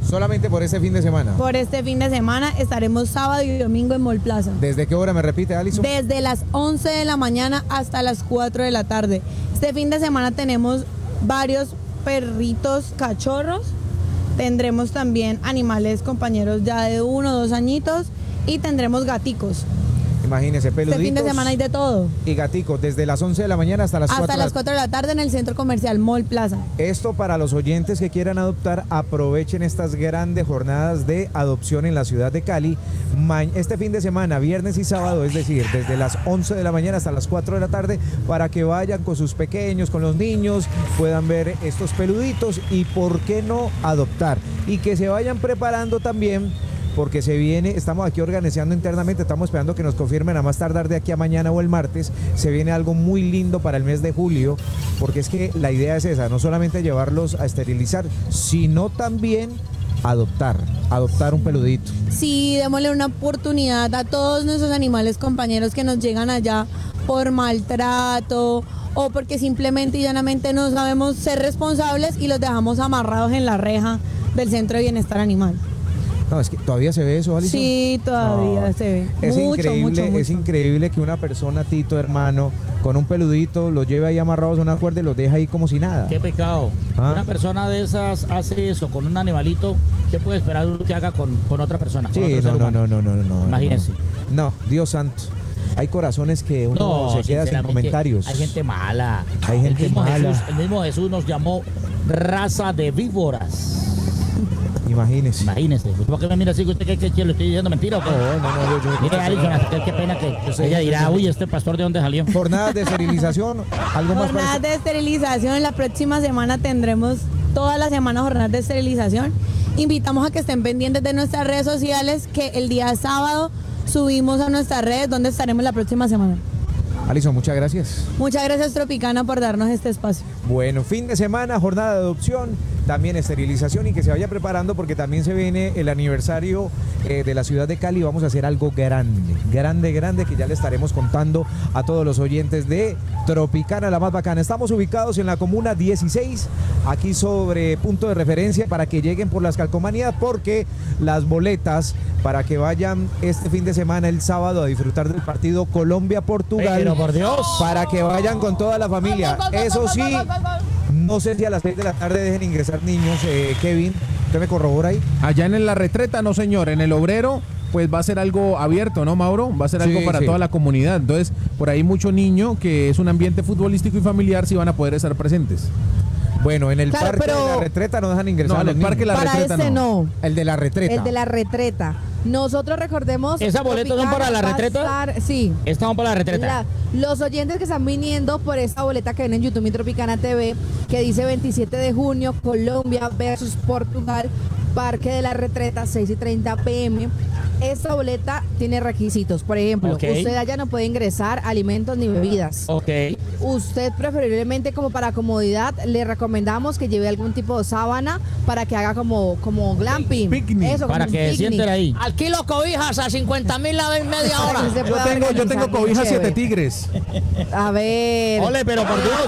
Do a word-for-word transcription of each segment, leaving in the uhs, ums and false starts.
Solamente por este fin de semana. Por este fin de semana estaremos sábado y domingo en Mall Plaza. ¿Desde qué hora me repite, Alison? Desde las once de la mañana hasta las cuatro de la tarde. Este fin de semana tenemos varios perritos cachorros. Tendremos también animales compañeros ya de uno o dos añitos y tendremos gaticos. Imagínese, peluditos. Este fin de semana hay de todo. Y gaticos, desde las once de la mañana hasta las hasta cuatro. Hasta las cuatro de la tarde en el centro comercial Mall Plaza. Esto para los oyentes que quieran adoptar, aprovechen estas grandes jornadas de adopción en la ciudad de Cali. Este fin de semana, viernes y sábado, es decir, desde las once de la mañana hasta las cuatro de la tarde, para que vayan con sus pequeños, con los niños, puedan ver estos peluditos y por qué no adoptar. Y que se vayan preparando también, porque se viene, estamos aquí organizando internamente, estamos esperando que nos confirmen a más tardar de aquí a mañana o el martes, se viene algo muy lindo para el mes de julio, porque es que la idea es esa, no solamente llevarlos a esterilizar, sino también adoptar, adoptar un peludito. Sí, démosle una oportunidad a todos nuestros animales compañeros que nos llegan allá por maltrato o porque simplemente y llanamente no sabemos ser responsables y los dejamos amarrados en la reja del Centro de Bienestar Animal. No, es que todavía se ve eso, Alison. Sí, todavía no, se ve. Es mucho, increíble, mucho, mucho. Es increíble que una persona, Tito, hermano, con un peludito, los lleve ahí amarrados a una cuerda y los deja ahí como si nada. Qué pecado. ¿Ah? Una persona de esas hace eso con un animalito, ¿qué puede esperar que haga con, con otra persona? Sí, con otro no, ser no, humano? no, no, no, no. Imagínense. No, Dios santo. Hay corazones que uno No, se queda sin comentarios. Hay gente mala. Hay gente el mismo mala. Jesús, el mismo Jesús nos llamó raza de víboras. Imagínese. Imagínese. ¿Por qué me mira así? ¿Usted cree que, que le estoy diciendo mentira o qué? No, no, no. Yo, yo, Mire, Alison, qué, qué pena que yo sé, ella dirá, yo sé. uy, este pastor ¿de dónde salió? Jornadas de esterilización, algo más. Jornadas para... de esterilización, la próxima semana tendremos toda la semana jornadas de esterilización. Invitamos a que estén pendientes de nuestras redes sociales, que el día sábado subimos a nuestras redes donde estaremos la próxima semana. Alison, muchas gracias. Muchas gracias, Tropicana, por darnos este espacio. Bueno, fin de semana, jornada de adopción, también esterilización y que se vaya preparando porque también se viene el aniversario eh, de la ciudad de Cali. Vamos a hacer algo grande, grande, grande que ya le estaremos contando a todos los oyentes de Tropicana, la más bacana. Estamos ubicados en la comuna dieciséis, aquí sobre punto de referencia para que lleguen por las calcomanías porque las boletas para que vayan este fin de semana, el sábado, a disfrutar del partido Colombia-Portugal. Pero por Dios. Para que vayan con toda la familia. Eso sí, no sé si a las seis de la tarde dejen ingresar niños. eh, Kevin, ¿usted me corrobora ahí? Allá en la retreta, no señor, en el Obrero, pues va a ser algo abierto, ¿no, Mauro? Va a ser algo Sí, para sí. toda la comunidad. Entonces, por ahí mucho niño, que es un ambiente futbolístico y familiar, sí van a poder estar presentes. Bueno, en el Claro, parque pero- de la retreta no dejan ingresar No, a los en el parque niños. La Para retreta ese no. no. El de la retreta. El de la retreta. Nosotros recordemos. ¿Esas boletas son para la Tropicana va a retreta? estar- sí. Estamos para la retreta. La- los oyentes que están viniendo por esta boleta que ven en YouTube y Tropicana T V, que dice veintisiete de junio, Colombia versus Portugal, Parque de la Retreta, seis y treinta pm. Esta boleta tiene requisitos. Por ejemplo, Ok. usted allá no puede ingresar alimentos ni bebidas. Ok. Usted preferiblemente como para comodidad le recomendamos que lleve algún tipo de sábana para que haga como, como glamping. Picnic. Eso, como Para un que picnic. sienten ahí. Alquilo cobijas a cincuenta mil la vez media Para que hora. usted Yo pueda tengo, yo organizar tengo bien cobijas siete chévere. tigres. A ver. Ole, pero por Dios.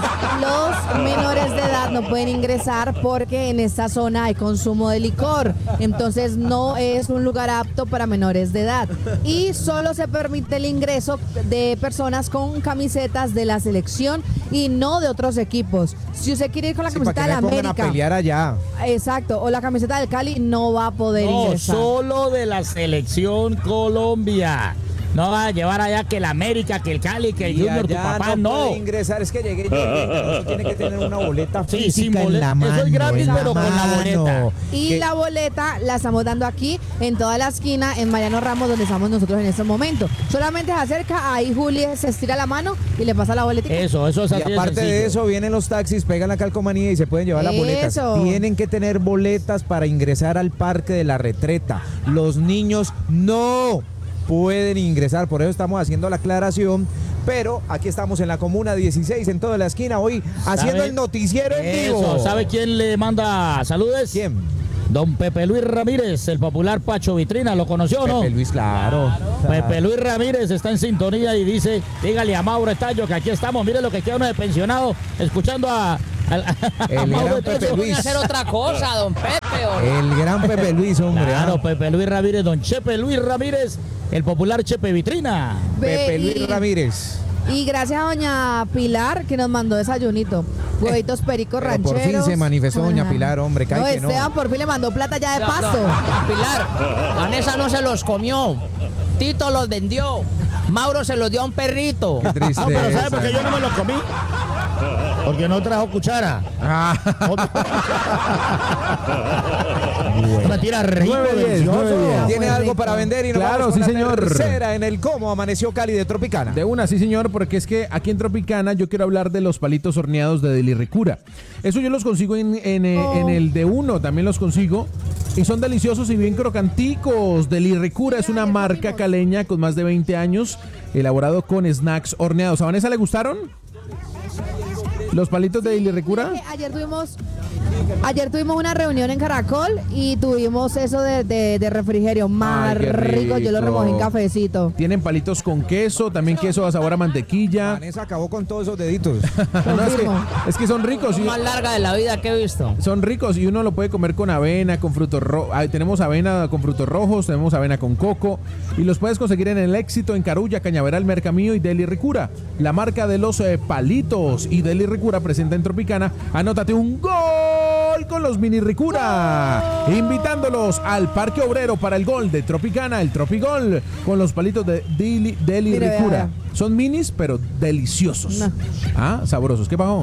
Los menores de edad no pueden ingresar porque en esta zona hay consumo de licor. Entonces no es un lugar apto para menores de edad. Y solo se permite el ingreso de personas con camisetas de la selección y no de otros equipos. Si usted quiere ir con la Sí, para camiseta que de no la se pongan a América, pelear allá. exacto, o la camiseta del Cali, no va a poder No, ingresar. solo de la selección Colombia. No va a llevar allá que el América, que el Cali, que el Y Junior, tu allá papá, no. puede ingresar, es que llegué, llegué, pero eso tiene que tener una boleta Sí, física sin en boleta. la mano. Eso es gratis, en la pero con la mano. boleta. Y Que- la boleta la estamos dando aquí en toda la esquina en Mariano Ramos, donde estamos nosotros en este momento. Solamente se acerca, ahí Juli se estira la mano y le pasa la boleta. Eso, eso es así Y aparte de sencillo. eso, vienen los taxis, pegan la calcomanía y se pueden llevar las boletas. Eso. Tienen que tener boletas para ingresar al Parque de la Retreta. Los niños no pueden ingresar, por eso estamos haciendo la aclaración. Pero aquí estamos en la comuna dieciséis, en toda la esquina, hoy haciendo ¿Sabe? el noticiero en Eso, vivo. ¿sabe quién le manda saludos? ¿Quién? Don Pepe Luis Ramírez, el popular Pacho Vitrina, ¿lo conoció o no? Pepe Luis, claro. Pepe Luis Ramírez está en sintonía y dice, dígale a Mauro Estallo que aquí estamos, mire lo que queda uno de pensionado, escuchando a, a, a El Mauro gran Estallo. Pepe Voy Luis. a hacer otra cosa, don Pepe. peor. El gran Pepe Luis, hombre. Claro, ¿ah? Pepe Luis Ramírez, don Chepe Luis Ramírez, el popular Chepe Vitrina. Pepe Ve, Luis y- Ramírez. Y gracias a doña Pilar que nos mandó desayunito. Huevitos pericos Pero rancheros. por fin se manifestó doña Ajá. Pilar, hombre, cae No, que no. Esteban por fin le mandó plata ya de No, paso. no, Pilar, Vanessa no se los comió. Tito los vendió. Mauro se los dio a un perrito. Qué No, pero ¿sabe tristeza. por qué yo no me lo comí? Porque no trajo cuchara. Ah. Una tira rico, nueve diez, delicioso. nueve diez. Tiene Muy algo rico. para vender y nos Claro, vamos con sí, la señor. tercera en el Cómo Amaneció Cali de Tropicana. De una, sí señor, porque es que aquí en Tropicana yo quiero hablar de los palitos horneados de Deli Ricura. Eso yo los consigo en, en, eh, Oh. en el de uno, también los consigo. Y son deliciosos y bien crocanticos. Deli Ricura es una marca caleña con más de veinte años, elaborado con snacks horneados. ¿A Vanessa le gustaron los palitos de Deli Ricura? Eh, Ayer tuvimos, ayer tuvimos una reunión en Caracol y tuvimos eso de, de- de refrigerio más Ay, qué rico. Yo lo rico. remojé en cafecito. Tienen palitos con queso, también queso a sabor a mantequilla. Vanessa acabó con todos esos deditos. No, es, que, Confirmo. es que son ricos. y- Más larga de la vida que he visto. Son ricos y uno lo puede comer con avena, con frutos rojos. Tenemos avena con frutos rojos, tenemos avena con coco y los puedes conseguir en El Éxito, en Carulla, Cañaveral, Mercamillo y Deli Ricura. La marca de los eh, palitos y Deli Ricura presenta en Tropicana. Anótate un gol con los mini Ricura. Invitándolos al Parque Obrero para el gol de Tropicana, el Tropigol, con los palitos de Deli, Deli Mire, Ricura. vea, vea. Son minis, pero deliciosos. No. Ah, sabrosos. ¿Qué pasó?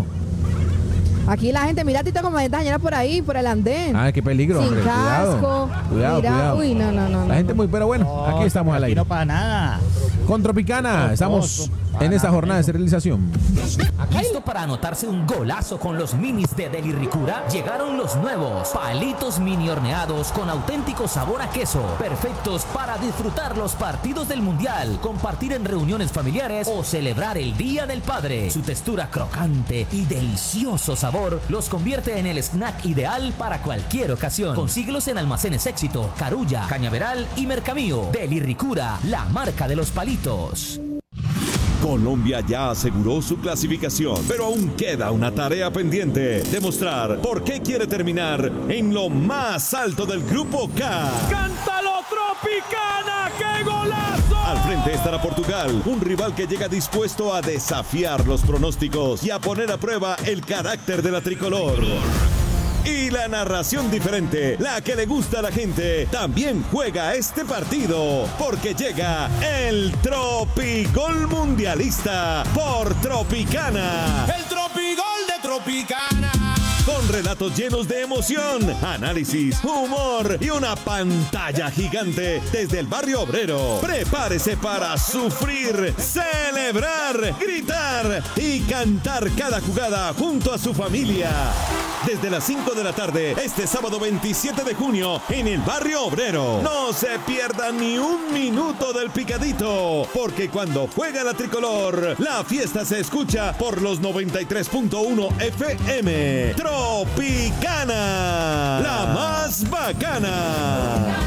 Aquí la gente, mira Tito como dañera por ahí, por el andén. Ah, qué peligro, Sin hombre. casco. Cuidado. Cuidado, Mira, cuidado. uy, no, no, no. La no. gente muy, pero bueno, aquí estamos al Aquí aire. no para nada. Con Tropicana, estamos en esta jornada de esterilización. ¿Listo para anotarse un golazo con los minis de Deli Ricura? Llegaron los nuevos palitos mini horneados con auténtico sabor a queso, perfectos para disfrutar los partidos del Mundial, compartir en reuniones familiares o celebrar el Día del Padre. Su textura crocante y delicioso sabor los convierte en el snack ideal para cualquier ocasión. Consíguelos en almacenes Éxito, Carulla, Cañaveral y Mercamillo. Deli Ricura, la marca de los palitos. Colombia ya aseguró su clasificación, pero aún queda una tarea pendiente: demostrar por qué quiere terminar en lo más alto del Grupo K. ¡Cántalo, Tropicana! ¡Qué golazo! Al frente estará Portugal, un rival que llega dispuesto a desafiar los pronósticos y a poner a prueba el carácter de la tricolor. Y la narración diferente, la que le gusta a la gente, también juega este partido, porque llega el Tropigol Mundialista por Tropicana. ¡El Tropigol de Tropicana! Con relatos llenos de emoción, análisis, humor y una pantalla gigante desde el barrio obrero. Prepárese para sufrir, celebrar, gritar y cantar cada jugada junto a su familia. Desde las cinco de la tarde, este sábado veintisiete de junio, en el barrio obrero. No se pierda ni un minuto del picadito, porque cuando juega la tricolor, la fiesta se escucha por los noventa y tres punto uno F M. Tropicana, la más bacana.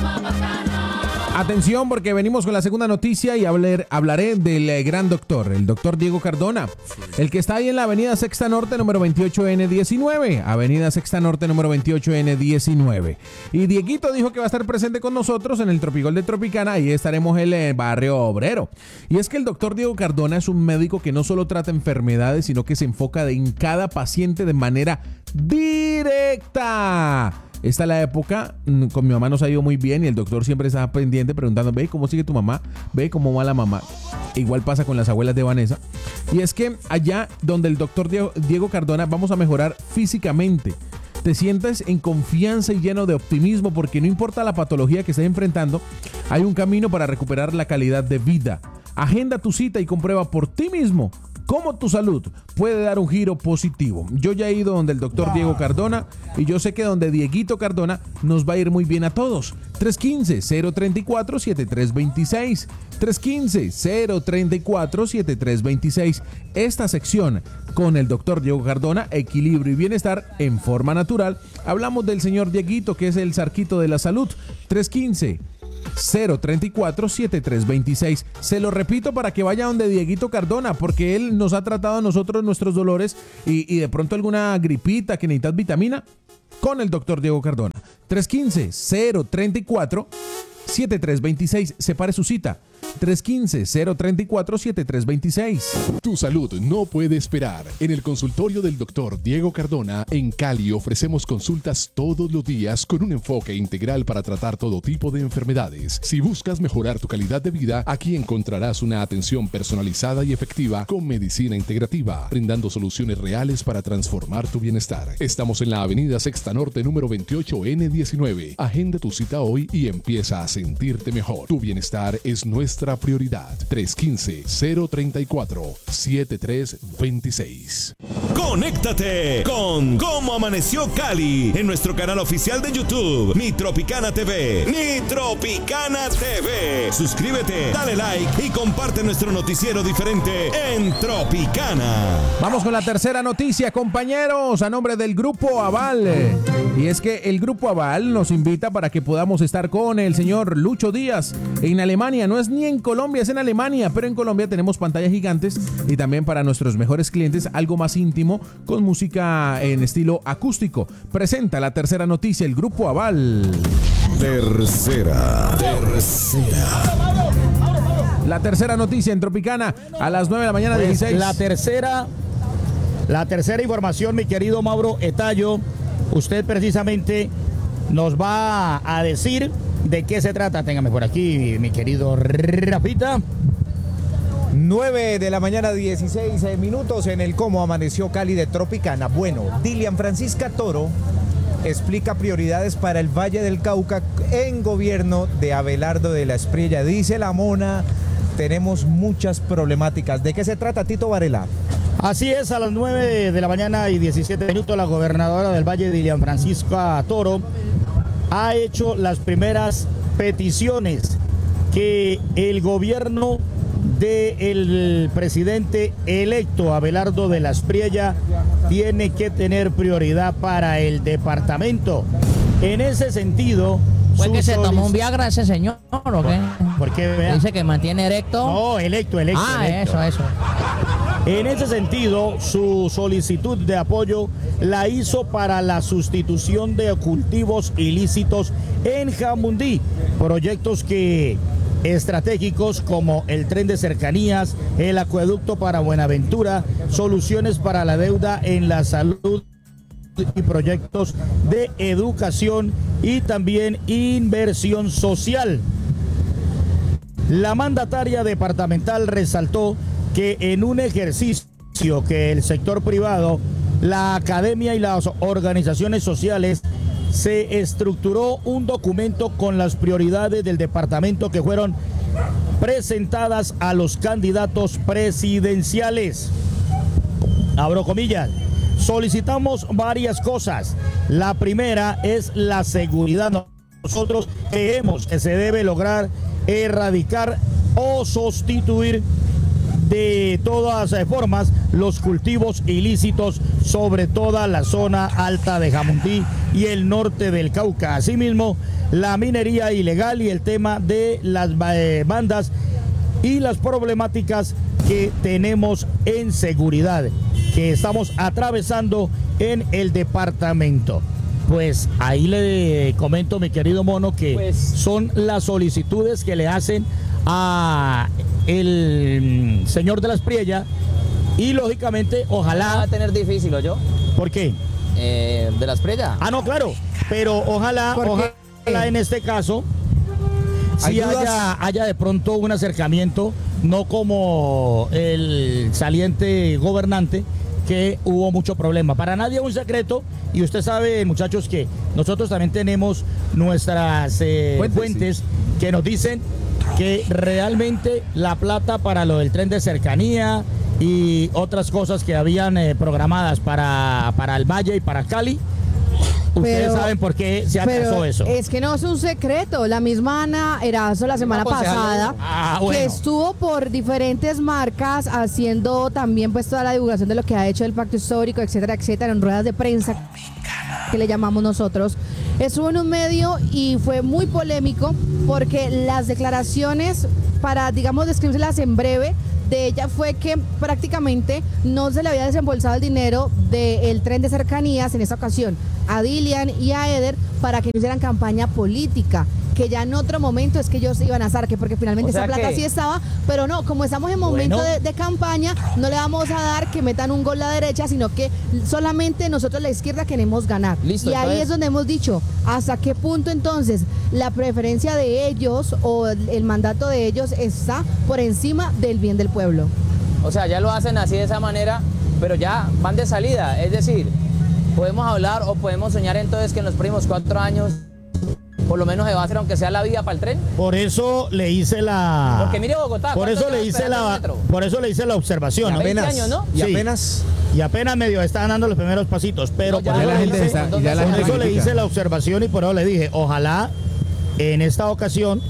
Atención, porque venimos con la segunda noticia y hablar, hablaré del eh, gran doctor, el doctor Diego Cardona, el que está ahí en la avenida Sexta Norte, número veintiocho N diecinueve, avenida Sexta Norte, número veintiocho N diecinueve. Y Dieguito dijo que va a estar presente con nosotros en el Tropigol de Tropicana, ahí estaremos en el barrio obrero. Y es que el doctor Diego Cardona es un médico que no solo trata enfermedades, sino que se enfoca en cada paciente de manera directa. Esta es la época, con mi mamá nos ha ido muy bien y el doctor siempre está pendiente preguntando, ve cómo sigue tu mamá, ve cómo va la mamá. Igual pasa con las abuelas de Vanessa. Y es que allá donde el doctor Diego, Diego Cardona vamos a mejorar físicamente. Te sientes en confianza y lleno de optimismo porque no importa la patología que estés enfrentando, hay un camino para recuperar la calidad de vida. Agenda tu cita y comprueba por ti mismo cómo tu salud puede dar un giro positivo. Yo ya he ido donde el doctor Diego Cardona y yo sé que donde Dieguito Cardona nos va a ir muy bien a todos. tres uno cinco, cero tres cuatro, siete tres dos seis. tres uno cinco, cero tres cuatro, siete tres dos seis. Esta sección con el doctor Diego Cardona, equilibrio y bienestar en forma natural. Hablamos del señor Dieguito, que es el zarquito de la salud. tres uno cinco, cero tres cuatro, siete tres dos seis. Se lo repito para que vaya donde Dieguito Cardona, porque él nos ha tratado a nosotros nuestros dolores y, y de pronto alguna gripita que necesitas vitamina con el doctor Diego Cardona. tres uno cinco, cero tres cuatro, siete tres dos seis. Separe su cita. tres uno cinco, cero tres cuatro, siete tres dos seis. Tu salud no puede esperar. En el consultorio del doctor Diego Cardona en Cali ofrecemos consultas todos los días con un enfoque integral para tratar todo tipo de enfermedades. Si buscas mejorar tu calidad de vida, aquí encontrarás una atención personalizada y efectiva con medicina integrativa, brindando soluciones reales para transformar tu bienestar. Estamos en la avenida Sexta Norte número veintiocho N diecinueve. Agenda tu cita hoy y empieza a sentirte mejor. Tu bienestar es nuestra prioridad. tres uno cinco, cero tres cuatro, siete tres dos seis. Conéctate con Cómo Amaneció Cali en nuestro canal oficial de YouTube, Mi Tropicana T V. Mi Tropicana T V. Suscríbete, dale like y comparte nuestro noticiero diferente en Tropicana. Vamos con la tercera noticia, compañeros, a nombre del Grupo Aval. Y es que el Grupo Aval nos invita para que podamos estar con el señor Lucho Díaz en Alemania. No es ni en Colombia, es en Alemania, pero en Colombia tenemos pantallas gigantes y también para nuestros mejores clientes algo más íntimo con música en estilo acústico. Presenta la tercera noticia, el Grupo Aval. Tercera. Tercera. La tercera noticia en Tropicana a las nueve de la mañana, Pues dieciséis. La tercera, la tercera información, mi querido Mauro Etayo, usted precisamente nos va a decir de qué se trata. Téngame por aquí, mi querido Rafita. nueve de la mañana, dieciséis minutos en el Cómo Amaneció Cali de Tropicana. Bueno, Dilian Francisca Toro explica prioridades para el Valle del Cauca en gobierno de Abelardo de la Espriella. Dice la mona, tenemos muchas problemáticas. ¿De qué se trata, Tito Varela? Así es, a las nueve de la mañana y diecisiete minutos, la gobernadora del Valle, Dilian Francisca Toro, ha hecho las primeras peticiones que el gobierno del presidente electo Abelardo de la Espriella tiene que tener prioridad para el departamento. En ese sentido, ¿Fue su que se tomó solic- un Viagra ese señor o qué? ¿Por qué, vea? Dice que mantiene erecto. No, electo, electo. Ah, electo. eso, eso. En ese sentido, su solicitud de apoyo la hizo para la sustitución de cultivos ilícitos en Jamundí, proyectos que estratégicos como el tren de cercanías, el acueducto para Buenaventura, soluciones para la deuda en la salud y proyectos de educación y también inversión social. La mandataria departamental resaltó que en un ejercicio que el sector privado, la academia y las organizaciones sociales se estructuró un documento con las prioridades del departamento que fueron presentadas a los candidatos presidenciales. Abro comillas. Solicitamos varias cosas. La primera es la seguridad. Nosotros creemos que se debe lograr erradicar o sustituir de todas formas los cultivos ilícitos sobre toda la zona alta de Jamundí y el norte del Cauca. Asimismo, la minería ilegal y el tema de las eh, bandas y las problemáticas que tenemos en seguridad, que estamos atravesando en el departamento. Pues ahí le comento, mi querido mono, que pues son las solicitudes que le hacen a el señor de la Espriella y lógicamente ojalá Va a tener difícil, ¿o yo? ¿Por qué? Eh, ¿De la Espriella? Ah, no, claro, pero ojalá, ojalá en este caso si haya, haya de pronto un acercamiento, no como el saliente gobernante, que hubo mucho problema. Para nadie es un secreto, y usted sabe, muchachos, que nosotros también tenemos nuestras eh, fuentes, fuentes sí. que nos dicen que realmente la plata para lo del tren de cercanía y otras cosas que habían eh, programadas para, para el Valle y para Cali, ustedes Pero- saben por qué se atrasó Pero eso. es que no es un secreto. La misma Ana Erazo la semana pasada, Ah, que bueno. estuvo por diferentes marcas haciendo también pues toda la divulgación de lo que ha hecho el pacto histórico, etcétera, etcétera, en ruedas de prensa que le llamamos nosotros. Estuvo en un medio y fue muy polémico porque las declaraciones, para digamos describírselas en breve, de ella fue que prácticamente no se le había desembolsado el dinero del tren de cercanías en esta ocasión. a Dilian y a Eder para que no hicieran campaña política, que ya en otro momento es que ellos iban a hacer, que porque finalmente O sea esa plata que- sí estaba, pero no, como estamos en momento Bueno. de, de campaña, no le vamos a dar que metan un gol a la derecha, sino que solamente nosotros la izquierda queremos ganar. Listo, y ahí entonces- es donde hemos dicho, ¿hasta qué punto entonces la preferencia de ellos o el mandato de ellos está por encima del bien del pueblo? O sea, ya lo hacen así de esa manera, pero ya van de salida. Es decir, podemos hablar o podemos soñar entonces que en los próximos cuatro años por lo menos se va a hacer aunque sea la vía para el tren. Por eso le hice la. Porque mire Bogotá. Por ¿cuánto eso lleva le hice esperando el la. metro? Por eso le hice la observación. Ya ¿no? veinte Apenas, años, ¿no? y Sí. apenas Y apenas medio están dando los primeros pasitos. Pero No, ya por la eso, le gente hice, está- ya la por gente eso le critica. hice la observación y por eso le dije, ojalá en esta ocasión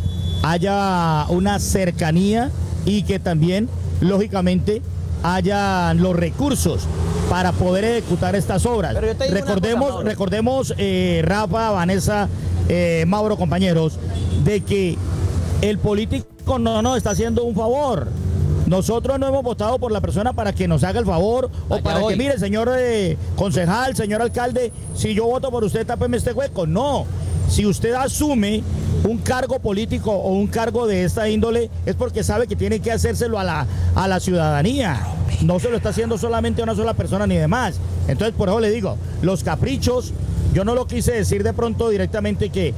haya una cercanía y que también, lógicamente, haya los recursos para poder ejecutar estas obras. Pero yo te digo una Recordemos, cosa, Mauro. recordemos eh, Rafa, Vanessa, eh, Mauro, compañeros, de que el político no nos está haciendo un favor. Nosotros no hemos votado por la persona para que nos haga el favor o Allá para voy. que, mire, señor eh, concejal, señor alcalde, si yo voto por usted, tápeme este hueco. No. Si usted asume un cargo político o un cargo de esta índole, es porque sabe que tiene que hacérselo a la, a la ciudadanía. No se lo está haciendo solamente a una sola persona ni demás. Entonces, por eso le digo, los caprichos, yo no lo quise decir de pronto directamente que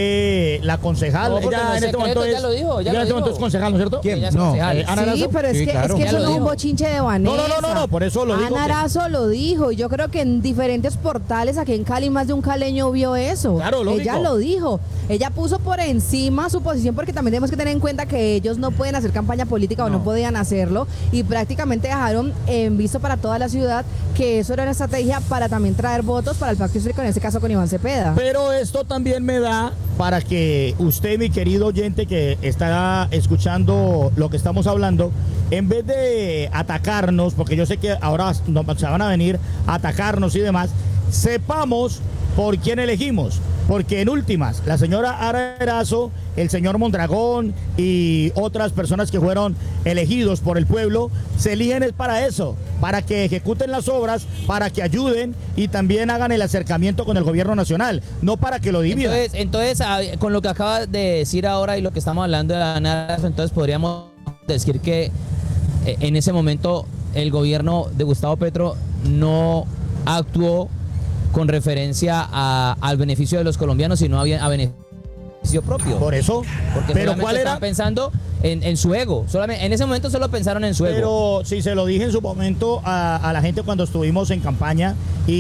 fue la concejal. No, porque Ella no es en este momento secreto, es, ya lo dijo, ya ella en lo este momento dijo. es concejal, ¿no es cierto? ¿Quién? Ella es No. concejal. Eh, Ana Sí, Arazo. pero es Sí, que, claro. es que Ya eso lo no es un dijo. bochinche de Vanessa. No, no, no, no, por eso lo digo Ana que- Arazo lo dijo, y yo creo que en diferentes portales aquí en Cali más de un caleño vio eso. Claro, lógico. Ella lo dijo. Ella puso por encima su posición porque también tenemos que tener en cuenta que ellos no pueden hacer campaña política o no podían hacerlo y prácticamente dejaron en visto para toda la ciudad que eso era una estrategia para también traer votos para el pacto histórico, en este caso con Iván Cepeda. Pero esto también me da para que usted, mi querido oyente que está escuchando lo que estamos hablando, en vez de atacarnos, porque yo sé que ahora nos se van a venir a atacarnos y demás, sepamos por quién elegimos. Porque en últimas, la señora Ara Erazo, el señor Mondragón y otras personas que fueron elegidos por el pueblo, se eligen es para eso, para que ejecuten las obras, para que ayuden y también hagan el acercamiento con el gobierno nacional, no para que lo dividan. Entonces, entonces ah, con lo que acaba de decir ahora y lo que estamos hablando de Ana Arazo, entonces podríamos decir que eh, en ese momento el gobierno de Gustavo Petro no actuó con referencia a- al beneficio de los colombianos, sino a, bien- a beneficio propio. Por eso, Porque pero solamente ¿cuál era? estaban pensando en, en su ego. Solamente, en ese momento solo pensaron en su ego. Pero sí, se lo dije en su momento a, a la gente cuando estuvimos en campaña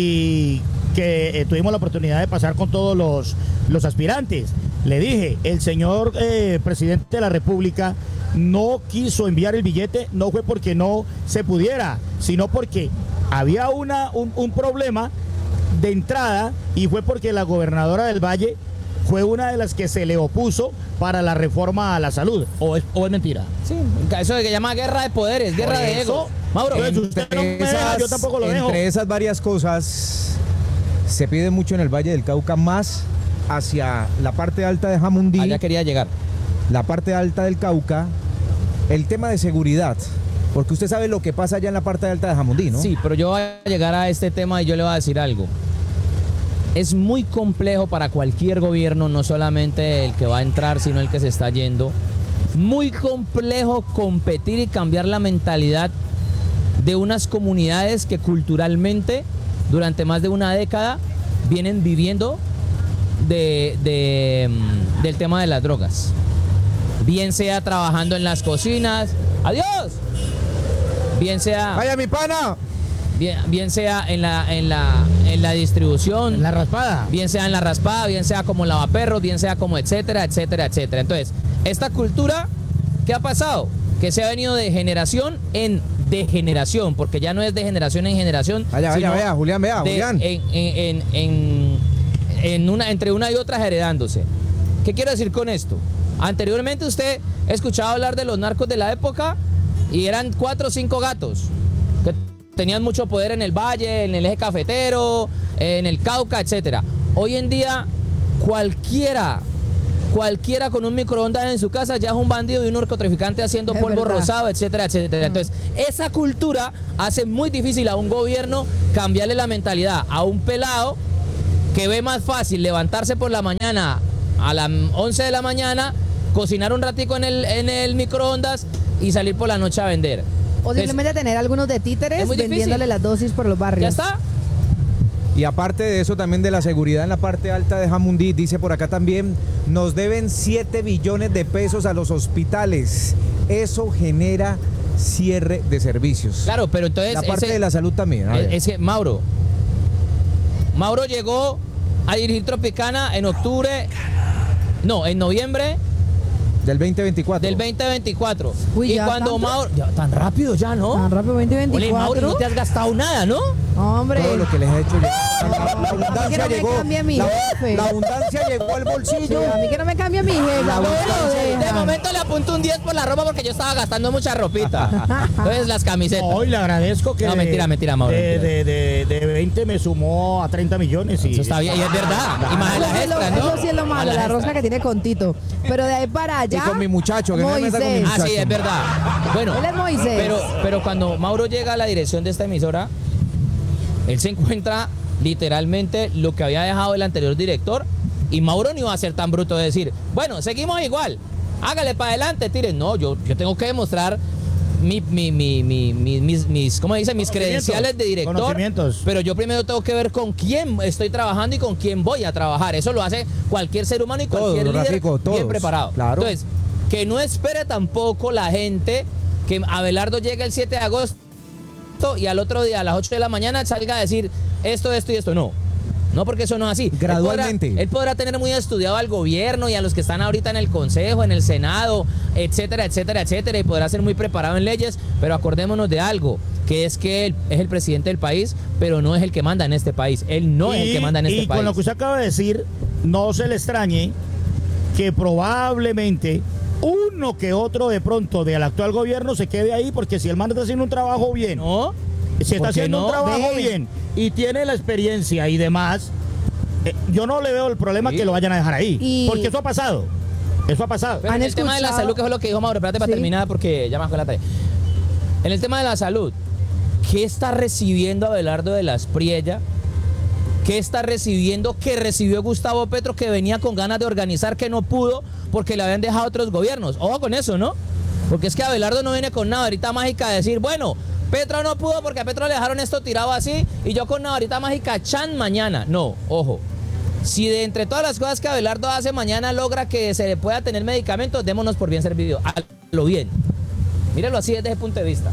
y que eh, tuvimos la oportunidad de pasar con todos los, los aspirantes. Le dije, el señor eh, presidente de la República no quiso enviar el billete, no fue porque no se pudiera, sino porque había una, un, un problema de entrada y fue porque la gobernadora del Valle fue una de las que se le opuso para la reforma a la salud. ¿O es, o es mentira? Sí, eso de que llama guerra de poderes, guerra Por de eso, ego. Mauro, Entonces, usted no me deja, yo tampoco lo dejo. entre esas varias cosas, se pide mucho en el Valle del Cauca, más hacia la parte alta de Jamundí, allá quería llegar. la parte alta del Cauca, el tema de seguridad. Porque usted sabe lo que pasa allá en la parte alta de Jamundí, ¿no? Sí, pero yo voy a llegar a este tema y yo le voy a decir algo. Es muy complejo para cualquier gobierno, no solamente el que va a entrar, sino el que se está yendo. Muy complejo competir y cambiar la mentalidad de unas comunidades que culturalmente, durante más de una década, vienen viviendo de, de, mm, del tema de las drogas. Bien sea trabajando en las cocinas, ¡adiós! Bien sea... ¡Vaya mi pana! Bien, bien sea en la, en la, en la distribución, En la raspada. bien sea en la raspada, bien sea como lavaperros, bien sea como etcétera, etcétera, etcétera. Entonces, esta cultura, ¿qué ha pasado? Que se ha venido de generación en degeneración, porque ya no es de generación en generación. Vaya, vaya, sino vaya, Julián, vea, de- Julián. En, en- en- en- en una, entre una y otra heredándose. ¿Qué quiero decir con esto? Anteriormente usted escuchaba hablar de los narcos de la época y eran cuatro o cinco gatos que tenían mucho poder en el valle, en el eje cafetero, en el Cauca, etcétera. Hoy en día cualquiera, cualquiera con un microondas en su casa ya es un bandido y un narcotraficante haciendo Es polvo verdad. rosado, etcétera, etcétera. Entonces, esa cultura hace muy difícil a un gobierno cambiarle la mentalidad a un pelado que ve más fácil levantarse por la mañana a las once de la mañana, cocinar un ratico en el, en el microondas y salir por la noche a vender. O simplemente tener algunos de títeres vendiéndole las dosis por los barrios. Ya está. Y aparte de eso, también de la seguridad en la parte alta de Jamundí, dice por acá también, nos deben siete billones de pesos a los hospitales. Eso genera cierre de servicios. Claro, pero entonces... La parte ese, de la salud también. Es, es que, Mauro, Mauro llegó a dirigir Tropicana en octubre, no, en noviembre... Del veinte veinticuatro. Del veinte veinticuatro. Uy, y ¿ya cuando tanto? Mauro... Ya, tan rápido ya, ¿no? Tan rápido, veinte veinticuatro. Ole, Mauro, no te has gastado nada, ¿no? Hombre. Todo lo que les he hecho llegar. La, la abundancia que no me llegó. cambie mi la, jefe. la abundancia llegó al Sí, bolsillo. a mí que no me cambie mi jefe. La no me lo abundancia- dejan. De momento le apunto un diez por la ropa porque yo estaba gastando mucha ropita. Entonces las camisetas. Hoy le agradezco que... No, mentira, mentira, Mauro, De, mentira. de, de, de veinte me sumó a treinta millones. Y, Eso está bien, y es verdad. Y más de Eso las sí es lo- extras, ¿no? Eso sí es lo Más malo, las la extras. rosca que tiene con Tito. Pero de ahí para allá. Y con mi muchacho, que no me meta con mi Moisés. Ah, sí, es verdad. Bueno, Él es Moisés. Pero, pero cuando Mauro llega a la dirección de esta emisora, él se encuentra literalmente lo que había dejado el anterior director, y Mauro no iba a ser tan bruto de decir, bueno, seguimos igual, hágale para adelante, tiren. No, yo, yo tengo que demostrar mi, mi, mi, mi, mi- mis, mis, ¿cómo dice? Mis credenciales de director. Conocimientos. Pero yo primero tengo que ver con quién estoy trabajando y con quién voy a trabajar. Eso lo hace cualquier ser humano y Todos, cualquier líder Rafico, todos. bien preparado. Claro. Entonces, que no espere tampoco la gente que Abelardo llegue el siete de agosto y al otro día a las ocho de la mañana salga a decir esto, esto y esto. No. No, porque eso no es así. Gradualmente. Él podrá, él podrá tener muy estudiado al gobierno y a los que están ahorita en el Consejo, en el Senado, etcétera, etcétera, etcétera, y podrá ser muy preparado en leyes, pero acordémonos de algo, que es que él es el presidente del país, pero no es el que manda en este país. Él no es el que manda en este y país. con lo que usted acaba de decir, no se le extrañe que probablemente uno que otro de pronto del actual gobierno se quede ahí, porque si el man está haciendo un trabajo bien, ¿No? si está ¿Por qué haciendo no? un trabajo Ve. bien y tiene la experiencia y demás, eh, yo no le veo el problema Sí. que lo vayan a dejar ahí, Y- porque eso ha pasado, eso ha pasado. Pero ¿Han en el tema de la escuchado? salud, que fue lo que dijo Mauro, espérate para Sí. terminar porque ya me la tarea. En el tema de la salud, ¿qué está recibiendo Abelardo de la Espriella? ¿Qué está recibiendo que recibió Gustavo Petro, que venía con ganas de organizar, que no pudo porque le habían dejado otros gobiernos? Ojo con eso, ¿no? Porque es que Abelardo no viene con una varita mágica a decir, bueno, Petro no pudo porque a Petro le dejaron esto tirado así y yo con una varita mágica, chan, mañana. No, ojo. Si de entre todas las cosas que Abelardo hace mañana logra que se le pueda tener medicamentos, démonos por bien servido. A lo bien. Míralo así desde ese punto de vista.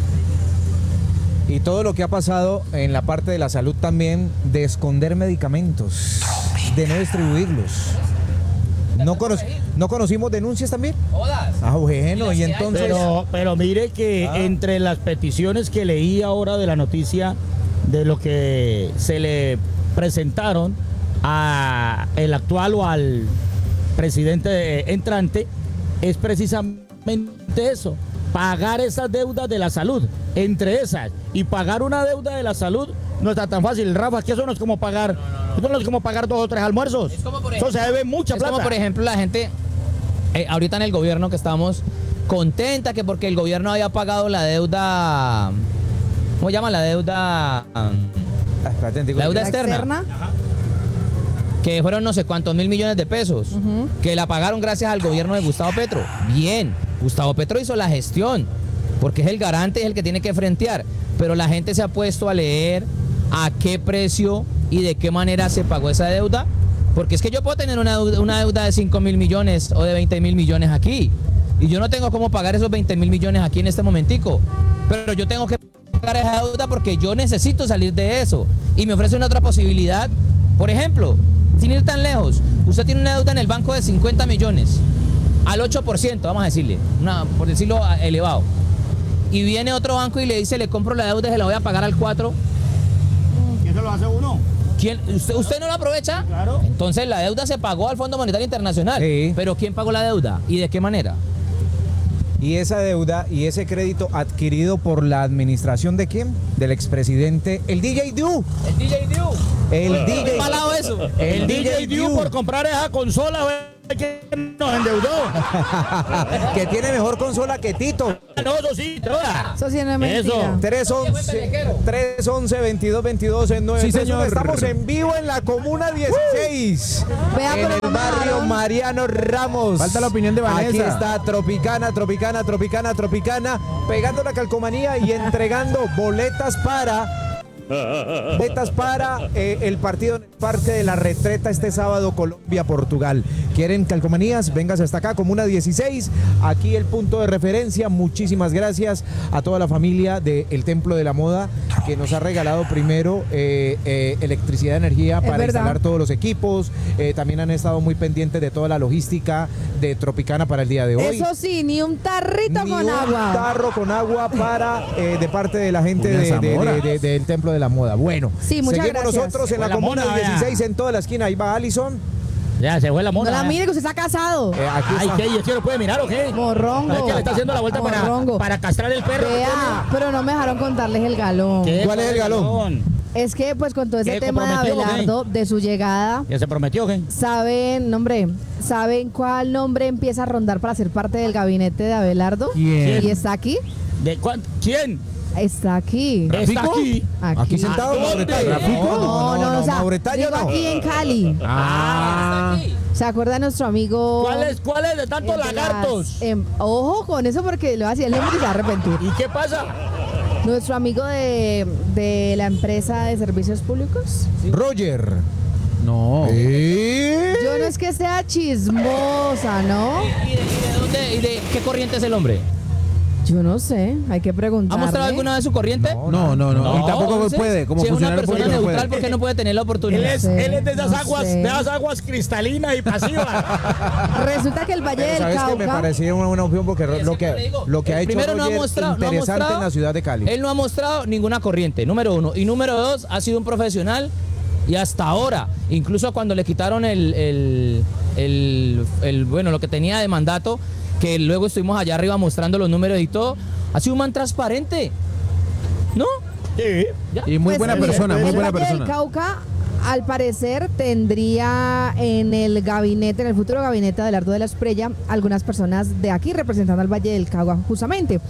Y todo lo que ha pasado en la parte de la salud también, de esconder medicamentos, de no distribuirlos. ¿No, cono- ¿no conocimos denuncias también? Jodas. Ah, bueno, las y que hay, entonces... Pero, pero mire que Ah. entre las peticiones que leí ahora de la noticia de lo que se le presentaron a el actual o al presidente entrante, es precisamente eso, pagar esas deudas de la salud, entre esas, y pagar una deuda de la salud no está tan fácil, Rafa, que eso no es como pagar, eso no es como pagar dos o tres almuerzos, Es como, por eso se ejemplo, debe mucha es plata. como, por ejemplo, la gente, eh, ahorita en el gobierno que estamos contenta que porque el gobierno había pagado la deuda, ¿cómo se llama? La deuda, um, Ah, espérate, digo, la deuda La externa, externa. que fueron no sé cuántos mil millones de pesos, que la pagaron gracias al gobierno de Gustavo Petro. Bien, Gustavo Petro hizo la gestión, porque es el garante, es el que tiene que frentear, pero la gente se ha puesto a leer a qué precio y de qué manera se pagó esa deuda, porque es que yo puedo tener una deuda, una deuda de cinco mil millones o de veinte mil millones aquí, y yo no tengo cómo pagar esos veinte mil millones aquí en este momentico, pero yo tengo que pagar esa deuda porque yo necesito salir de eso, y me ofrece una otra posibilidad. Por ejemplo, sin ir tan lejos, usted tiene una deuda en el banco de cincuenta millones, al ocho por ciento, vamos a decirle, una, por decirlo elevado, y viene otro banco y le dice, le compro la deuda y se la voy a pagar al cuatro. ¿Quién se lo hace uno? ¿Quién, usted, ¿Usted no lo aprovecha? Claro. Entonces la deuda se pagó al Fondo Monetario Internacional. Sí. Pero ¿quién pagó la deuda? ¿Y de qué manera? Y esa deuda y ese crédito adquirido por la administración de quién? Del expresidente, el D J Du. El D J Diu. El D J Palado eso. El, El D J D J Diu Diu. por comprar esa consola, quién nos endeudó. Que tiene mejor consola que Tito. No, eso sí, toda. Eso sí no es mentira. Eso. tres once, veintidós veintidós en nueve. Sí, señor. Estamos en vivo en la Comuna dieciséis. Vea, en pero el no me barrio dejaron. Mariano Ramos. Falta la opinión de Vanessa. Aquí está Tropicana, Tropicana, Tropicana, Tropicana, pegando la calcomanía y entregando boletas para... Boletas para eh, el partido en el Parque de la Retreta este sábado, Colombia-Portugal. ¿Quieren calcomanías? Véngase hasta acá, Comuna dieciséis. Aquí el punto de referencia. Muchísimas gracias a toda la familia del Templo de la Moda que nos ha regalado primero eh, eh, electricidad, energía Es para verdad. instalar todos los equipos. Eh, también han estado muy pendientes de toda la logística de Tropicana para el día de hoy. Eso sí, ni un tarrito Ni con un agua. tarro con agua para eh, de parte de la gente Una de- de- Zamora. de- de- del Templo de la Moda. Bueno, Sí, muchas seguimos gracias. nosotros en Fue la la Comuna mona, vea. dieciséis en toda la esquina. Ahí va Allison. Ya, se fue la No mona. la ya. mire que usted está casado. Eh, aquí Ay, está. ¿qué? ¿Y es que lo puede mirar o qué? Morrongo. Es que le está haciendo la vuelta para, Morrongo. para castrar el perro. Vea, pero no me dejaron contarles el galón. ¿Qué? ¿Cuál es el galón? Es que pues con todo ese ¿Qué, tema de comprometió, o qué? Abelardo, de su llegada, ¿Ya se prometió qué? ¿saben, nombre? ¿Saben cuál nombre empieza a rondar para ser parte del gabinete de Abelardo? ¿Quién? ¿Y está aquí? ¿De cuán- ¿Quién? Está aquí. ¿Está aquí? Aquí sentado, ¿A dónde? Mauretaño. No, no, no, o sea, Mauretaño digo no. aquí en Cali. Ah, ¿Se acuerda de nuestro amigo? ¿Cuál es, cuál es de tantos el de las- lagartos? em, ojo con eso porque le va a decir el nombre y se va a arrepentir. ¿Y qué pasa? Nuestro amigo de, de la empresa de servicios públicos. Roger. no. ¿Eh? Yo no es que sea chismosa, ¿no? ¿Y de, y de dónde? ¿Y de qué corriente es el hombre? Yo no sé, hay que ¿Ha preguntarle. mostrado alguna vez su corriente? No, No, no, no. Y tampoco entonces, puede. Como si es una funcionario persona público no neutral, puede. ¿por qué no puede tener la Él oportunidad? es, sé, él es de esas no aguas, sé. de esas aguas cristalinas y pasivas. Resulta que el Valle Pero del sabes que me Cauca... parecía una buena opción porque lo que, lo que ha hecho Primero no ha Roger mostrado, no ha interesante mostrado- en la ciudad de Cali. Él no ha mostrado ninguna corriente, número uno. Y número dos, ha sido un profesional y hasta ahora, incluso cuando le quitaron el, el, el- el- bueno, lo que tenía de mandato, que luego estuvimos allá arriba mostrando los números y todo, ha sido un man transparente. ¿No? Sí. Y muy Pues, buena mire, persona, muy el buena Valle del persona. Cauca, al parecer, tendría en el gabinete, en el futuro gabinete de Abelardo de la Espriella, algunas personas de aquí representando al Valle del Cauca, justamente.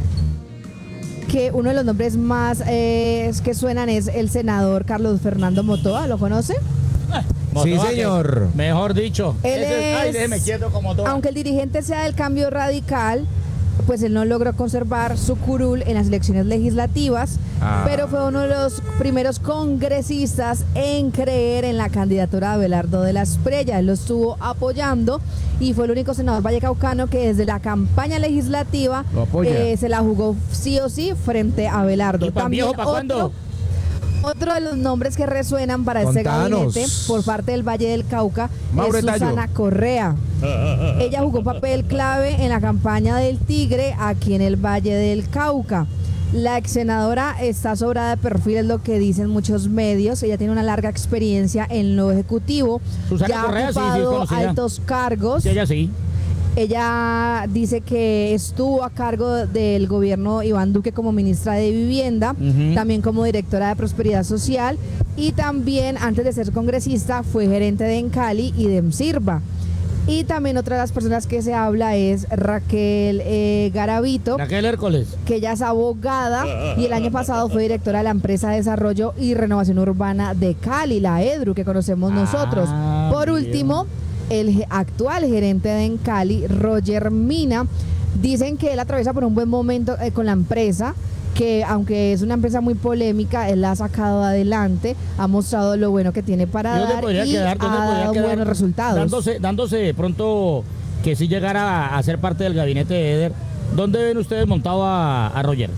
Que uno de los nombres más eh, que suenan es el senador Carlos Fernando Motoa, ¿lo conoce? Sí, Motoa, señor. que- Mejor dicho. Él Ese- Ay, es- déjeme quieto como todo. Aunque el dirigente sea del Cambio Radical, pues él no logró conservar su curul en las elecciones legislativas, Ah. pero fue uno de los primeros congresistas en creer en la candidatura de Abelardo de la Espriella. Él lo estuvo apoyando y fue el único senador vallecaucano que desde la campaña legislativa Lo apoya. eh, se la jugó sí o sí frente a Abelardo. ¿Y pan viejo pa' cuándo? Otro de los nombres que resuenan para este Contanos. gabinete por parte del Valle del Cauca Maure es Tallo. Susana Correa. Ella jugó papel clave en la campaña del Tigre aquí en el Valle del Cauca. La ex senadora está sobrada de perfil, es lo que dicen muchos medios. Ella tiene una larga experiencia en lo ejecutivo. Susana ya ha Correa, sí, sí, es ocupado conocida. altos cargos. Sí, ella sí. Ella dice que estuvo a cargo del gobierno Iván Duque como ministra de Vivienda, Ujú. también como directora de Prosperidad Social y también antes de ser congresista fue gerente de Encali y de Emsirba. Y también otra de las personas que se habla es Raquel eh, Garavito, Raquel Hércules. que ella es abogada y el año pasado fue directora de la empresa de Desarrollo y Renovación Urbana de Cali, la EDRU, que conocemos nosotros. Ah, Por bien. último, el ge- actual gerente de Encali, Roger Mina, dicen que él atraviesa por un buen momento eh, con la empresa, que aunque es una empresa muy polémica, él la ha sacado adelante, ha mostrado lo bueno que tiene para ¿Dónde dar podría y quedar? ¿Dónde ha podría dado quedar? buenos resultados. Dándose, dándose de pronto que si llegara a ser parte del gabinete de Eder. ¿Dónde ven ustedes montado a, a Roger?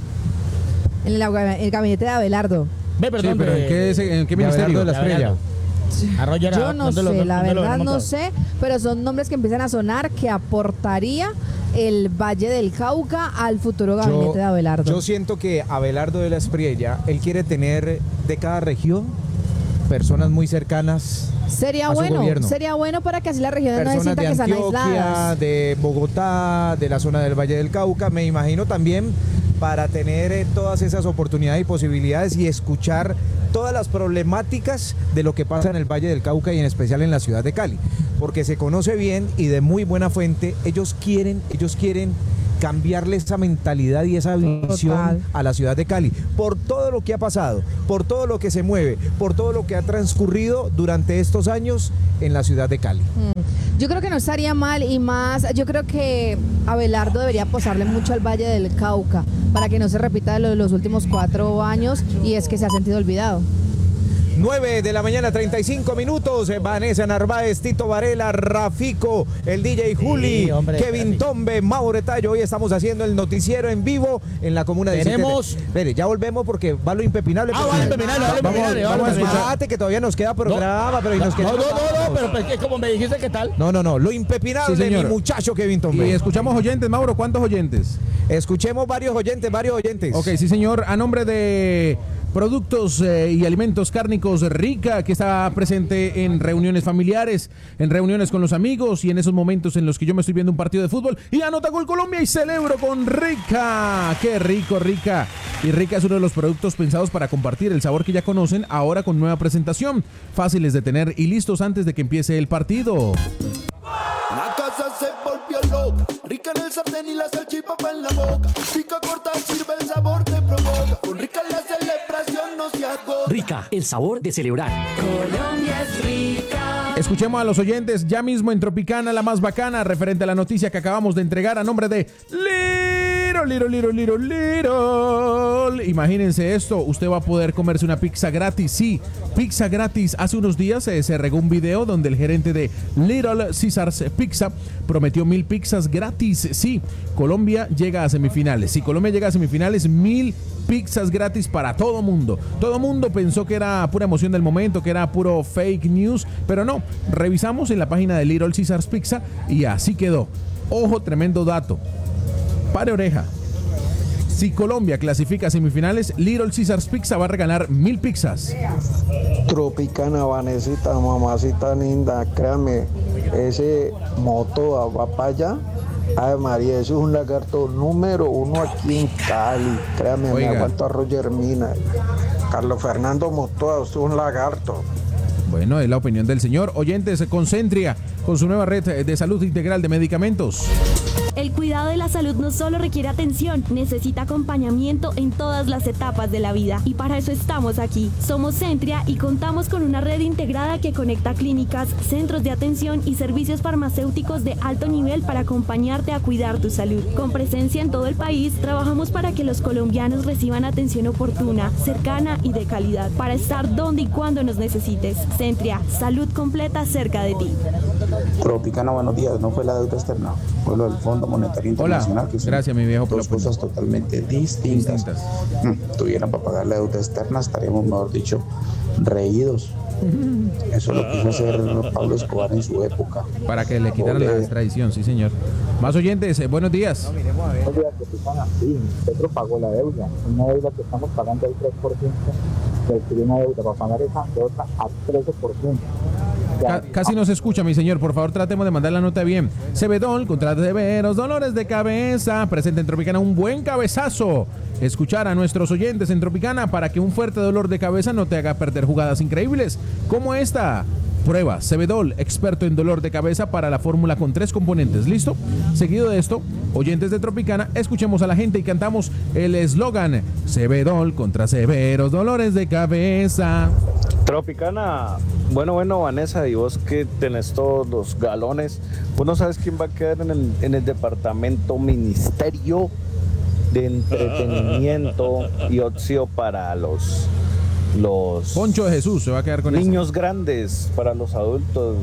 En la- el gabinete de Abelardo. Ve, Sí, perdón, pero ¿en de- qué, se- en qué De Abelardo ministerio? de la de Espriella. Abelardo. A Roger, Yo ¿a no dónde sé, lo- la dónde lo verdad ven no montado? sé, pero son nombres que empiezan a sonar que aportaría el Valle del Cauca al futuro gabinete de Abelardo. yo siento que Abelardo de la Espriella, él quiere tener de cada región personas muy cercanas sería a su bueno, gobierno. sería bueno para que así las regiones no se Personas sientan de que están Antioquia, aisladas. de Bogotá, de la zona del Valle del Cauca, me imagino también para tener eh, todas esas oportunidades y posibilidades y escuchar todas las problemáticas de lo que pasa en el Valle del Cauca y en especial en la ciudad de Cali. porque se conoce bien y de muy buena fuente. Ellos quieren, ellos quieren cambiarle esa mentalidad y esa visión Total. a la ciudad de Cali, por todo lo que ha pasado, por todo lo que se mueve, por todo lo que ha transcurrido durante estos años en la ciudad de Cali. Yo creo que no estaría mal y más, yo creo que Abelardo debería apostarle mucho al Valle del Cauca para que no se repita lo de los últimos cuatro años y es que se ha sentido olvidado. nueve de la mañana, treinta y cinco minutos. Vanessa Narváez, Tito Varela, Rafico, el D J Juli, Sí, hombre, Kevin Rafi. Tombe, Mauro Tallo. Hoy estamos haciendo el noticiero en vivo en la comuna de Tenemos- Siquete. Espere, ya volvemos porque va lo impepinable. Ah, porque- va lo impepinable, va lo Vamos- impepinable, Vamos a vamos a escuchar. escuchar que todavía nos queda programa, pero y nos No, queda- no, no, no, pero pues, que como me dijiste, ¿qué tal? No, no, no, lo impepinable, Sí, señor. mi muchacho Kevin Y Tombe. escuchamos oyentes, Mauro, ¿cuántos oyentes? Escuchemos varios oyentes, varios oyentes. Ok, sí señor, a nombre de Productos eh, y Alimentos Cárnicos Rica, que está presente en reuniones familiares, en reuniones con los amigos y en esos momentos en los que yo me estoy viendo un partido de fútbol y anota gol Colombia y celebro con Rica. ¡Qué rico, Rica! Y Rica es uno de los productos pensados para compartir el sabor que ya conocen, ahora con nueva presentación, fáciles de tener y listos antes de que empiece el partido. La casa se volvió loca, rica en el sartén y la salchipapa en la boca. Pica corta, sirve el sabor, te provoca. Con Rica la celebración no se agota. Rica, el sabor de celebrar. Colombia es rica. Escuchemos a los oyentes ya mismo en Tropicana, la más bacana, referente a la noticia que acabamos de entregar a nombre de Little, Little, Little, Little, Little. Imagínense esto, usted va a poder comerse una pizza gratis. Sí, pizza gratis. Hace unos días eh, se regó un video donde el gerente de Little Caesars Pizza prometió mil pizzas gratis. Sí, Colombia llega a semifinales. Si Colombia llega a semifinales, mil pizzas gratis para todo mundo. Todo mundo pensó que era pura emoción del momento, que era puro fake news, pero no. Revisamos en la página de Little Caesars Pizza y así quedó. Ojo, tremendo dato. Pare oreja. Si Colombia clasifica a semifinales, Little Caesars Pizza va a regalar mil pizzas. Tropicana, Vanesita, mamacita linda, créame, ese moto va para allá. Ay María, eso es un lagarto número uno aquí en Cali. Créame, Oiga. me aguanto a Roger Mina. Carlos Fernando Motoa, usted es un lagarto. Bueno, es la opinión del señor. Oyentes, Concentria, con su nueva red de salud integral de medicamentos. El cuidado de la salud no solo requiere atención, necesita acompañamiento en todas las etapas de la vida. Y para eso estamos aquí. Somos Centria y contamos con una red integrada que conecta clínicas, centros de atención y servicios farmacéuticos de alto nivel para acompañarte a cuidar tu salud. Con presencia en todo el país, trabajamos para que los colombianos reciban atención oportuna, cercana y de calidad, para estar donde y cuando nos necesites. Centria, salud completa cerca de ti. Tropicana, buenos días. No fue la deuda externa, fue lo del Fondo Monetario Internacional. Hola, que son gracias mi viejo por dos la cosas totalmente distintas. distintas. Mm, Tuvieran para pagar la deuda externa, estaríamos, mejor dicho, reídos. Eso lo quiso hacer Pablo Escobar en su época. Para que le quitaran la extradición, sí señor. Más oyentes, eh, buenos días. Buenos días, Tropicana. Sí, Petro pagó la deuda, una deuda que estamos pagando al tres por ciento, se adquirió una deuda para pagar esa deuda a trece por ciento. Ca- casi no se escucha, mi señor. Por favor, tratemos de mandar la nota bien. Cebedol, contra severos dolores de cabeza. Presenta en Tropicana un buen cabezazo. Escuchar a nuestros oyentes en Tropicana para que un fuerte dolor de cabeza no te haga perder jugadas increíbles como esta. Prueba Cebedol, experto en dolor de cabeza para la fórmula con tres componentes. ¿Listo? Seguido de esto, oyentes de Tropicana, escuchemos a la gente y cantamos el eslogan Cebedol contra severos dolores de cabeza. Tropicana, bueno, bueno, Vanessa, y vos que tenés todos los galones, vos no sabes quién va a quedar en el, en el departamento Ministerio de Entretenimiento y Ocio para los, los Poncho de Jesús se va a quedar con niños grandes, para los adultos.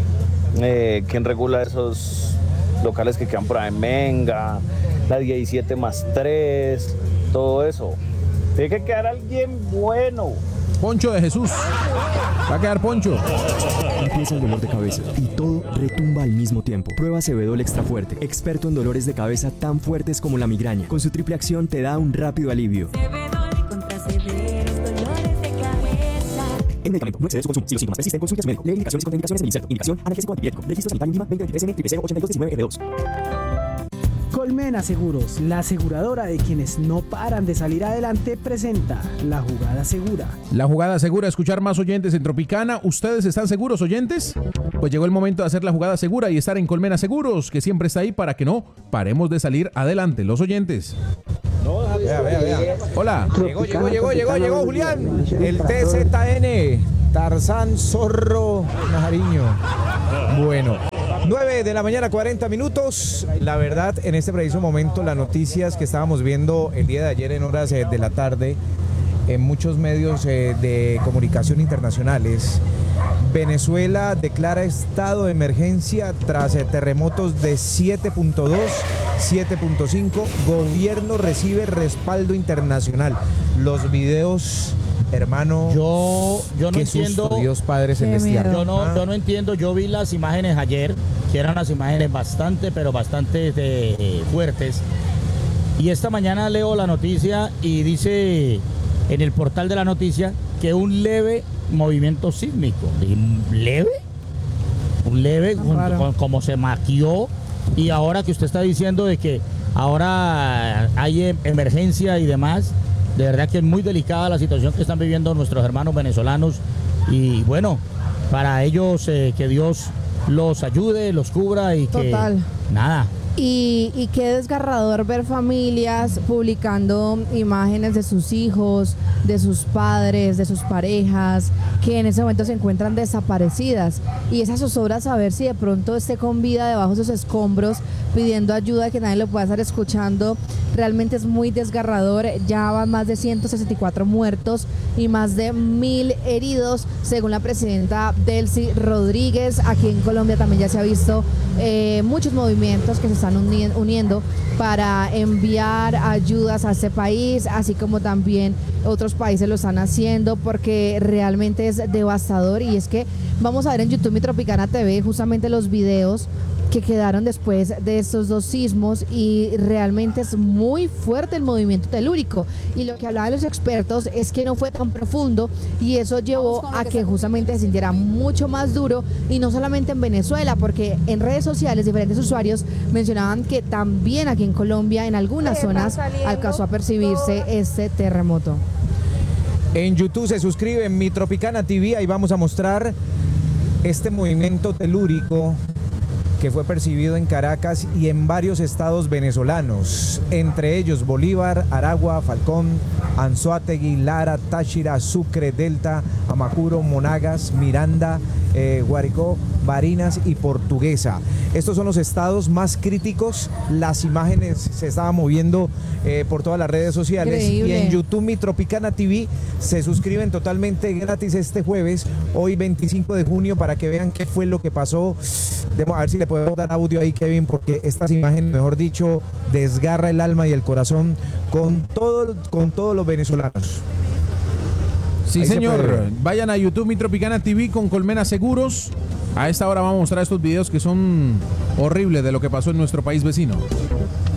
Eh, ¿Quién regula esos locales que quedan por ahí en Menga, la diecisiete más tres, todo eso? Tiene que quedar alguien bueno. Poncho de Jesús. Va a quedar Poncho. Empieza el dolor de cabeza y todo retumba al mismo tiempo. Prueba Cebedol Extra Fuerte, experto en dolores de cabeza tan fuertes como la migraña. Con su triple acción te da un rápido alivio. Contra severos dolores de cabeza. El medicamento no excede su consumo. Si los síntomas persisten, consulte a su médico. Lee indicaciones y contraindicaciones del inserto. Indicación analgésico antipirético. Registro sanitario Lima veinte veintitrés N triple cero ochenta y dos diecinueve F dos. Colmena Seguros, la aseguradora de quienes no paran de salir adelante, presenta La Jugada Segura. La jugada segura, escuchar más oyentes en Tropicana. ¿Ustedes están seguros, oyentes? Pues llegó el momento de hacer la jugada segura y estar en Colmena Seguros, que siempre está ahí para que no paremos de salir adelante, los oyentes. Vea, vea, vea. Hola. Llegó, llegó, llegó, llegó, llegó Julián. El T Z N. Tarzán Zorro Najariño. Bueno, nueve de la mañana, cuarenta minutos. La verdad, en este preciso momento, las noticias que estábamos viendo el día de ayer en horas eh, de la tarde en muchos medios eh, de comunicación internacionales. Venezuela declara estado de emergencia tras eh, terremotos de siete punto dos, siete punto cinco. Gobierno recibe respaldo internacional. Los videos, hermano, yo, yo no qué entiendo. susto, Dios Padre Celestial. Yo no, Ah. yo no entiendo. Yo vi las imágenes ayer, que eran las imágenes bastante, pero bastante eh, fuertes. Y esta mañana leo la noticia y dice en el portal de la noticia que un leve movimiento sísmico. ¿Un leve? Un leve, con- con- como se maquió. Y ahora que usted está diciendo de que ahora hay em- emergencia y demás, de verdad que es muy delicada la situación que están viviendo nuestros hermanos venezolanos. Y bueno, para ellos eh, que Dios los ayude, los cubra y que Total. nada. Y, y qué desgarrador ver familias publicando imágenes de sus hijos, de sus padres, de sus parejas, que en ese momento se encuentran desaparecidas. Y esa zozobra saber si de pronto esté con vida debajo de esos escombros, pidiendo ayuda, que nadie lo pueda estar escuchando, realmente es muy desgarrador. Ya van más de ciento sesenta y cuatro muertos y más de mil heridos, según la presidenta Delcy Rodríguez. Aquí en Colombia también ya se ha visto eh, muchos movimientos que se están uni- uniendo para enviar ayudas a este país, así como también otros países lo están haciendo, porque realmente es devastador. Y es que vamos a ver en YouTube Mi Tropicana T V justamente los videos que quedaron después de estos dos sismos, y realmente es muy fuerte el movimiento telúrico. Y lo que hablaban los expertos es que no fue tan profundo, y eso llevó a que justamente se sintiera mucho más duro, y no solamente en Venezuela, porque en redes sociales diferentes usuarios mencionaban que también aquí en Colombia, en algunas zonas, alcanzó a percibirse este terremoto. En YouTube se suscribe en Mi Tropicana T V, ahí vamos a mostrar este movimiento telúrico que fue percibido en Caracas y en varios estados venezolanos, entre ellos Bolívar, Aragua, Falcón, Anzoátegui, Lara, Táchira, Sucre, Delta, Amacuro, Monagas, Miranda, eh, Guaricó, Barinas y Portuguesa. Estos son los estados más críticos. Las imágenes se estaban moviendo eh, por todas las redes sociales. Increíble. Y en YouTube Mi Tropicana T V se suscriben totalmente gratis este jueves, hoy veinticinco de junio, para que vean qué fue lo que pasó. Debo- a ver si le podemos dar audio ahí, Kevin, porque estas imágenes, mejor dicho, desgarra el alma y el corazón con, todo, con todos los venezolanos. Sí, Ahí se señor. puede ver. Vayan a YouTube Mi Tropicana T V con Colmena Seguros. A esta hora vamos a mostrar estos videos que son horribles de lo que pasó en nuestro país vecino.